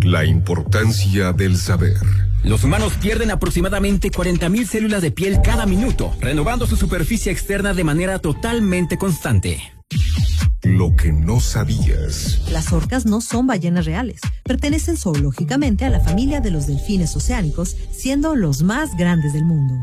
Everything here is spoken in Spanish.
La importancia del saber. Los humanos pierden aproximadamente 40.000 células de piel cada minuto, renovando su superficie externa de manera totalmente constante. Lo que no sabías. Las orcas no son ballenas reales. Pertenecen zoológicamente a la familia de los delfines oceánicos, siendo los más grandes del mundo.